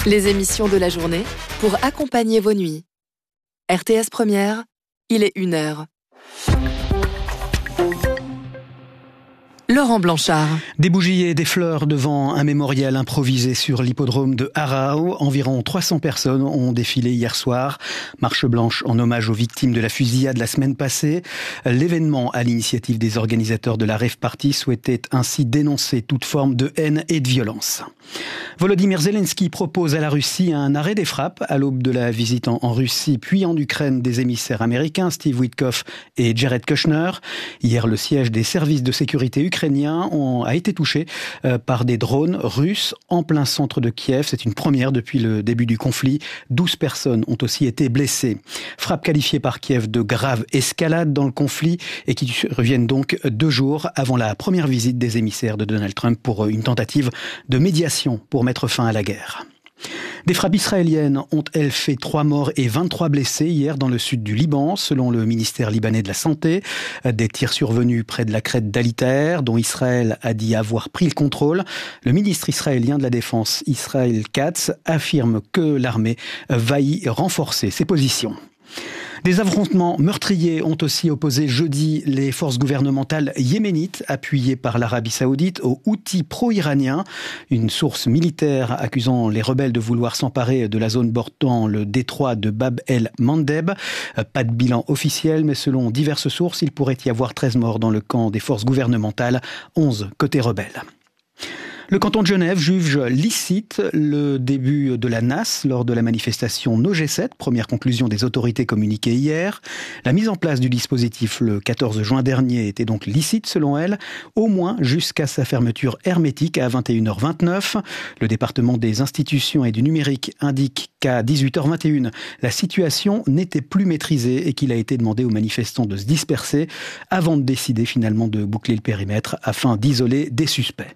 Les émissions de la journée pour accompagner vos nuits. RTS Première, il est 1h. Laurent Blanchard. Des bougies et des fleurs devant un mémorial improvisé sur l'hippodrome de Harao. Environ 300 personnes ont défilé hier soir. Marche blanche en hommage aux victimes de la fusillade la semaine passée. L'événement, à l'initiative des organisateurs de la Rave Party, souhaitait ainsi dénoncer toute forme de haine et de violence. Volodymyr Zelensky propose à la Russie un arrêt des frappes à l'aube de la visite en Russie puis en Ukraine des émissaires américains Steve Witkoff et Jared Kushner. Hier, le siège des services de sécurité ukrainiens a été touché par des drones russes en plein centre de Kiev. C'est une première depuis le début du conflit. 12 personnes ont aussi été blessées. Frappes qualifiées par Kiev de grave escalade dans le conflit et qui reviennent donc 2 jours avant la première visite des émissaires de Donald Trump pour une tentative de médiation pour mettre fin à la guerre. Des frappes israéliennes ont, elles, fait 3 morts et 23 blessés hier dans le sud du Liban, selon le ministère libanais de la Santé. Des tirs survenus près de la crête d'Ali Taher, dont Israël a dit avoir pris le contrôle. Le ministre israélien de la Défense, Israël Katz, affirme que l'armée va y renforcer ses positions. Des affrontements meurtriers ont aussi opposé jeudi les forces gouvernementales yéménites appuyées par l'Arabie Saoudite aux Houthis pro-iraniens. Une source militaire accusant les rebelles de vouloir s'emparer de la zone bordant le détroit de Bab el-Mandeb. Pas de bilan officiel, mais selon diverses sources, il pourrait y avoir 13 morts dans le camp des forces gouvernementales, 11 côté rebelles. Le canton de Genève juge licite le début de la NAS lors de la manifestation No G7, première conclusion des autorités communiquée hier. La mise en place du dispositif le 14 juin dernier était donc licite selon elle, au moins jusqu'à sa fermeture hermétique à 21h29. Le département des institutions et du numérique indique qu'à 18h21, la situation n'était plus maîtrisée et qu'il a été demandé aux manifestants de se disperser avant de décider finalement de boucler le périmètre afin d'isoler des suspects.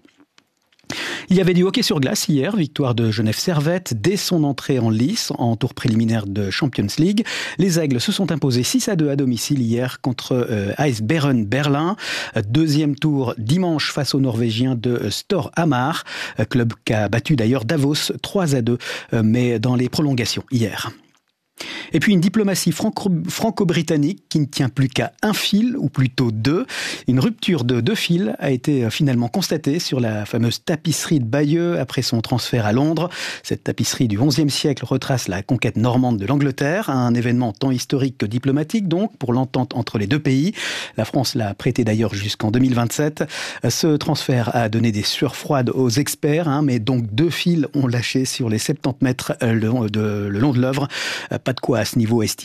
Il y avait du hockey sur glace hier, victoire de Genève Servette dès son entrée en lice en tour préliminaire de Champions League. Les Aigles se sont imposés 6-2 à domicile hier contre Eisbären Berlin. Deuxième tour dimanche face aux Norvégiens de Storhamar, club qui a battu d'ailleurs Davos 3-2, mais dans les prolongations hier. Et puis une diplomatie franco-britannique qui ne tient plus qu'à un fil, ou plutôt 2. Une rupture de 2 fils a été finalement constatée sur la fameuse tapisserie de Bayeux après son transfert à Londres. Cette tapisserie du XIe siècle retrace la conquête normande de l'Angleterre, un événement tant historique que diplomatique donc pour l'entente entre les deux pays. La France l'a prêté d'ailleurs jusqu'en 2027. Ce transfert a donné des sueurs froides aux experts, mais donc 2 fils ont lâché sur les 70 mètres le long de l'œuvre. Pas de quoi à ce niveau estimer